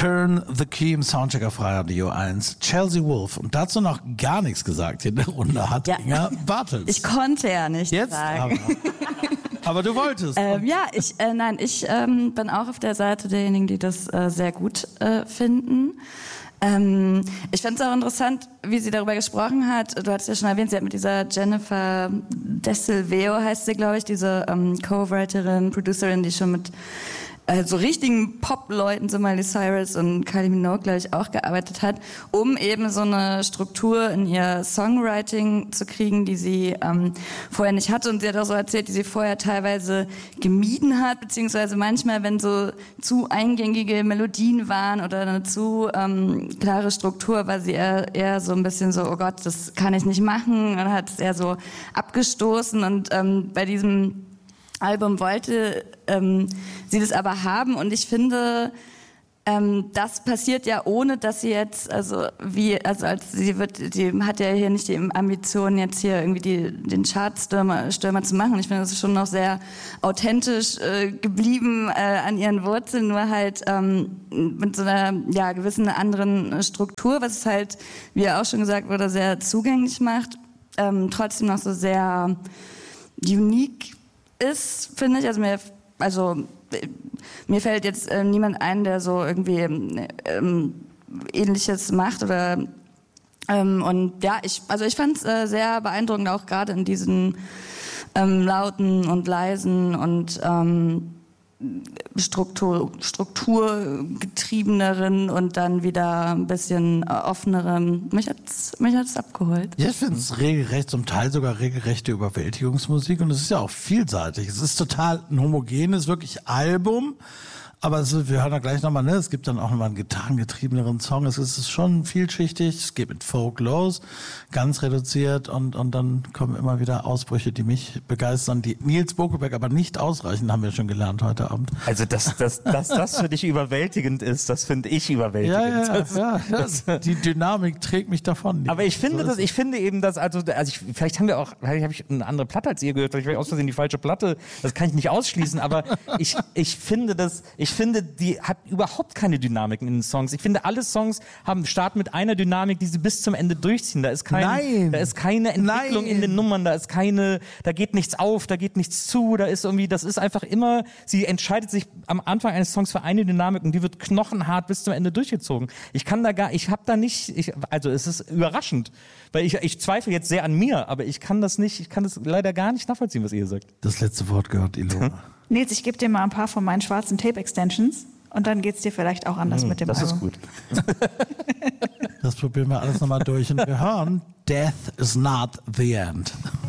Turn the Key im Soundcheck auf Radio 1. Chelsea Wolfe. Und dazu noch gar nichts gesagt in der Runde hat Inga Bartels. Ich konnte ja nicht jetzt sagen. Aber du wolltest. Ich bin auch auf der Seite derjenigen, die das sehr gut finden. Ich fand es auch interessant, wie sie darüber gesprochen hat. Du hattest ja schon erwähnt, sie hat mit dieser Jennifer DeSilveo, heißt sie, glaube ich, diese Co-Writerin, Producerin, die schon mit so richtigen Pop-Leuten, so Miley Cyrus und Kylie Minogue, glaube ich, auch gearbeitet hat, um eben so eine Struktur in ihr Songwriting zu kriegen, die sie vorher nicht hatte. Und sie hat auch so erzählt, die sie vorher teilweise gemieden hat, beziehungsweise manchmal, wenn so zu eingängige Melodien waren oder eine zu klare Struktur, war sie eher so ein bisschen so, oh Gott, das kann ich nicht machen, und hat es eher so abgestoßen. Und bei diesem Album wollte sie das aber haben, und ich finde, das passiert ja ohne, dass sie jetzt, sie hat ja hier nicht die Ambition, jetzt hier irgendwie den Chartstürmer zu machen. Ich finde, das ist schon noch sehr authentisch geblieben an ihren Wurzeln, nur halt mit so einer gewissen anderen Struktur, was es halt, wie ja auch schon gesagt wurde, sehr zugänglich macht, trotzdem noch so sehr unique ist, finde ich. Mir fällt jetzt niemand ein, der so irgendwie Ähnliches macht oder ich fand es sehr beeindruckend, auch gerade in diesen lauten und leisen und strukturgetriebeneren und dann wieder ein bisschen offeneren. Mich hat's abgeholt. Ja, ich finde es regelrecht, zum Teil sogar regelrechte Überwältigungsmusik, und es ist ja auch vielseitig. Es ist total ein homogenes, wirklich Album, aber wir hören da gleich nochmal, ne? Es gibt dann auch nochmal einen gitarrengetriebeneren Song. Es ist schon vielschichtig, es geht mit Folk los, ganz reduziert, und dann kommen immer wieder Ausbrüche, die mich begeistern, die Nils Bokelberg aber nicht ausreichen, haben wir schon gelernt heute Abend. Also, dass das für dich überwältigend ist, das finde ich überwältigend. Ja. Die Dynamik trägt mich davon. Aber ich finde vielleicht habe ich eine andere Platte als ihr gehört, vielleicht habe ich aus Versehen die falsche Platte, das kann ich nicht ausschließen, aber ich finde, die hat überhaupt keine Dynamiken in den Songs. Ich finde, alle Songs starten mit einer Dynamik, die sie bis zum Ende durchziehen. Da ist keine Entwicklung in den Nummern, da geht nichts auf, da geht nichts zu, das ist einfach immer, sie entscheidet sich am Anfang eines Songs für eine Dynamik, und die wird knochenhart bis zum Ende durchgezogen. Es ist überraschend, weil ich zweifle jetzt sehr an mir, aber ich kann das leider gar nicht nachvollziehen, was ihr sagt. Das letzte Wort gehört Ilona. Nils, ich gebe dir mal ein paar von meinen schwarzen Tape-Extensions, und dann geht's dir vielleicht auch anders mit dem Album. Das ist gut. Das probieren wir alles nochmal durch, und wir hören Death is not the end.